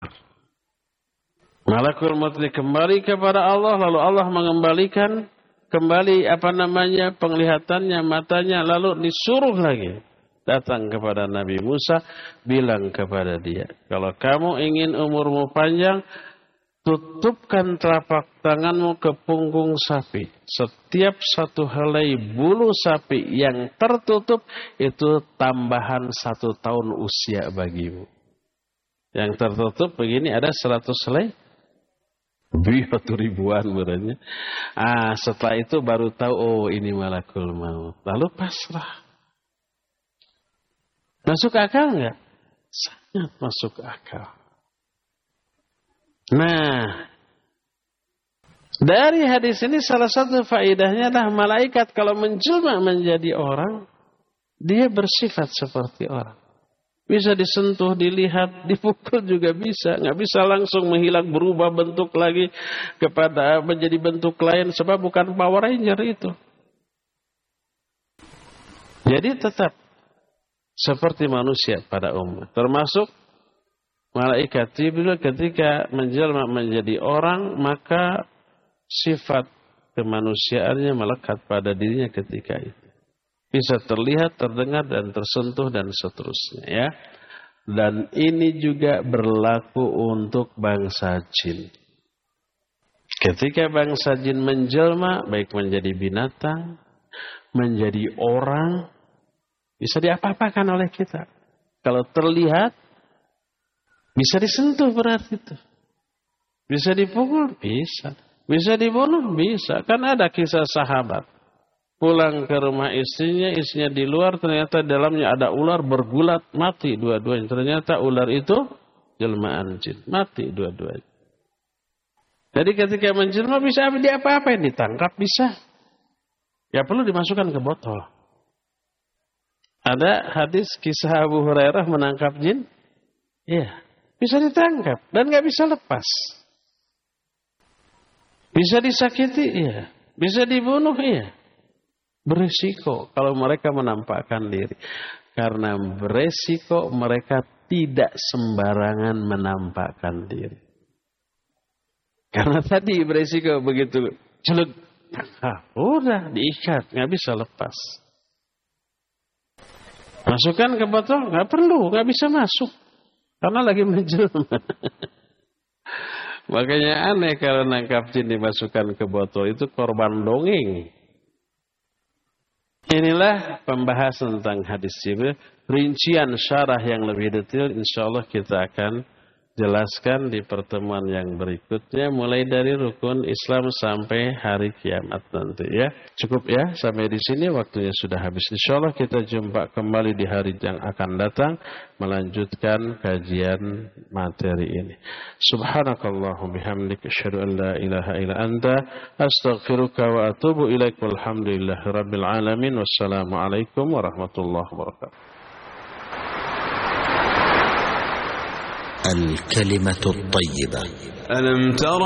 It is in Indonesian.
Malakul maut kembali kepada Allah, lalu Allah mengembalikan kembali penglihatannya, matanya, lalu disuruh lagi datang kepada Nabi Musa, bilang kepada dia, kalau kamu ingin umurmu panjang, tutupkan telapak tanganmu ke punggung sapi. Setiap satu helai bulu sapi yang tertutup itu tambahan 1 tahun usia bagimu. Yang tertutup begini ada 100 helai, atau ribuan berarti. Setelah itu baru tahu, oh ini malakul maut. Lalu pasrah. Masuk akal enggak? Sangat masuk akal. Nah, dari hadis ini salah satu faedahnya adalah malaikat kalau menjelma menjadi orang, dia bersifat seperti orang. Bisa disentuh, dilihat, dipukul juga bisa. Nggak bisa langsung menghilang, berubah bentuk lagi kepada menjadi bentuk lain. Sebab bukan Power Ranger itu. Jadi tetap seperti manusia pada umumnya. Termasuk malaikat Jibril ketika menjelma menjadi orang, maka sifat kemanusiaannya melekat pada dirinya ketika itu. Bisa terlihat, terdengar, dan tersentuh, dan seterusnya. Ya. Dan ini juga berlaku untuk bangsa jin. Ketika bangsa jin menjelma, baik menjadi binatang, menjadi orang, bisa diapa-apakan oleh kita. Kalau terlihat, bisa disentuh berarti itu. Bisa dipukul? Bisa. Bisa dibunuh? Bisa. Kan ada kisah sahabat. Pulang ke rumah istrinya di luar, ternyata dalamnya ada ular bergulat, mati dua-duanya. Ternyata ular itu jelmaan jin, mati dua-duanya. Jadi ketika menjelma bisa diapa-apain, ditangkap bisa. Ya perlu dimasukkan ke botol. Ada hadis kisah Abu Hurairah menangkap jin? Iya, bisa ditangkap dan nggak bisa lepas. Bisa disakiti? Iya. Bisa dibunuh? Iya. Beresiko kalau mereka menampakkan diri. Karena beresiko mereka tidak sembarangan menampakkan diri. Karena tadi beresiko begitu celut, udah diikat, nggak bisa lepas. Masukkan ke botol, nggak perlu, nggak bisa masuk. Karena lagi menjelma. Makanya aneh kalau nangkap jin dimasukkan ke botol, itu korban dongeng. Inilah pembahasan tentang hadis Jibril. Rincian syarah yang lebih detail insyaallah kita akan jelaskan di pertemuan yang berikutnya, mulai dari rukun Islam sampai hari kiamat nanti ya. Cukup ya sampai di sini, waktunya sudah habis. Insyaallah kita jumpa kembali di hari yang akan datang melanjutkan kajian materi ini. Subhanakallahumma bihamdika asyhadu an la ilaha illa anta astaghfiruka wa atubu ilaik. Walhamdulillahirabbil alamin. Wassalamu alaikum warahmatullahi wabarakatuh. الكلمة الطيبة. ألم تر